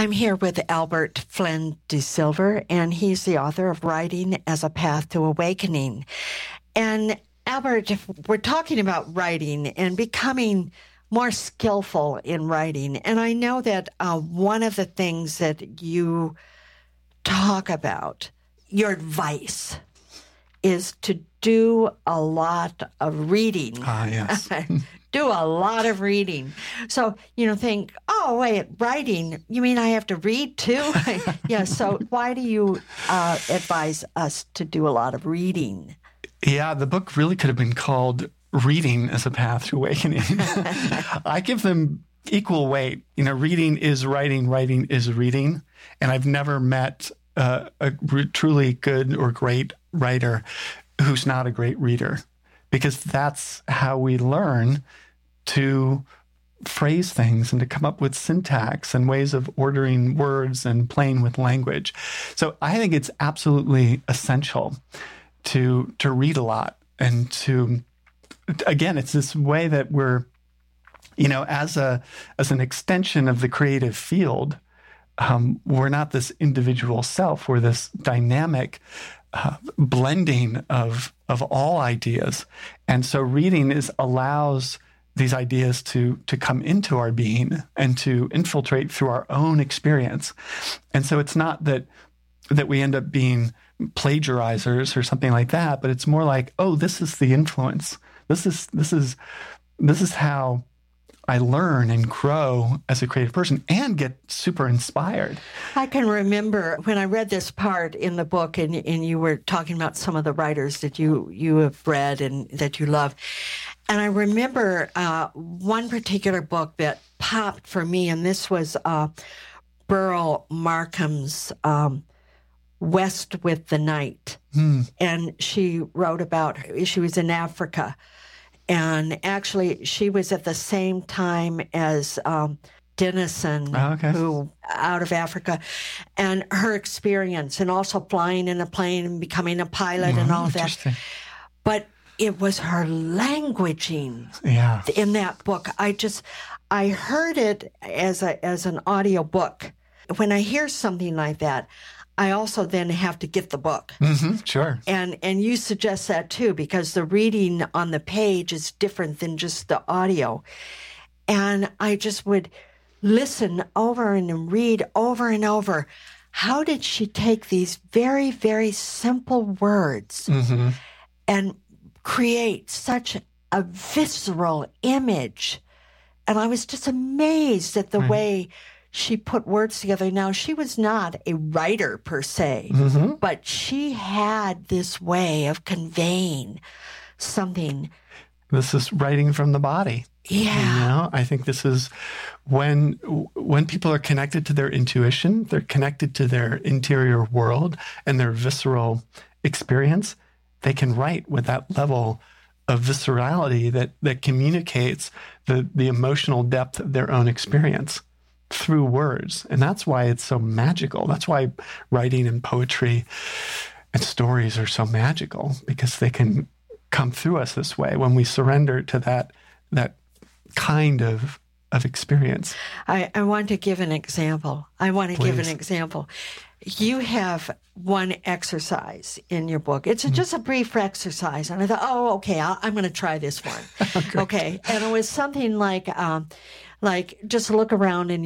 I'm here with Albert Flynn de Silver, and he's the author of Writing as a Path to Awakening. And Albert, we're talking about writing and becoming more skillful in writing. And I know that one of the things that you talk about, your advice, is to do a lot of reading. Yes. Do a lot of reading. So, think, oh, wait, writing, you mean I have to read too? Yeah, so why do you advise us to do a lot of reading? Yeah, the book really could have been called Reading as a Path to Awakening. I give them equal weight. Reading is writing, writing is reading. And I've never met a truly good or great writer who's not a great reader, because that's how we learn to phrase things and to come up with syntax and ways of ordering words and playing with language. So I think it's absolutely essential to read a lot and to, again, it's this way that we're, as an extension of the creative field, we're not this individual self. We're this dynamic blending of all ideas. And so reading allows these ideas to come into our being and to infiltrate through our own experience. And so it's not that we end up being plagiarizers or something like that, but it's more like, oh, this is the influence. This is how I learn and grow as a creative person and get super inspired. I can remember when I read this part in the book and you were talking about some of the writers that you have read and that you love. And I remember one particular book that popped for me, and this was Burl Markham's West with the Night. And she wrote about, she was in Africa. And actually, she was at the same time as Denison, who out of Africa, and her experience, and also flying in a plane and becoming a pilot and all of that. But it was her languaging in that book. I heard it as an audio book. When I hear something like that, I also then have to get the book. Sure. And you suggest that too, because the reading on the page is different than just the audio. And I just would listen over and read over and over. How did she take these very, very simple words and create such a visceral image? And I was just amazed at the way she put words together. Now, she was not a writer per se, but she had this way of conveying something. This is writing from the body. Yeah. I think this is when people are connected to their intuition, they're connected to their interior world and their visceral experience, they can write with that level of viscerality that communicates the emotional depth of their own experience through words. And that's why it's so magical. That's why writing and poetry and stories are so magical, because they can come through us this way when we surrender to that kind of experience. I want to give an example. Please. You have one exercise in your book. It's just a brief exercise. And I thought, okay, I'm going to try this one. Okay. And it was something like just look around in